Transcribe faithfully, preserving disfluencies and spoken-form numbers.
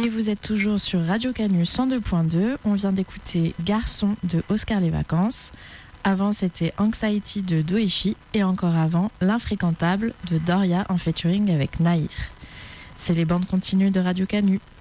Et vous êtes toujours sur Radio Canu cent deux point deux. On vient d'écouter Garçon de Oscar Les Vacances. Avant, c'était Anxiety de Doeshi. Et encore avant, L'Infréquentable de Doria en featuring avec Nahir. C'est les bandes continues de Radio Canu.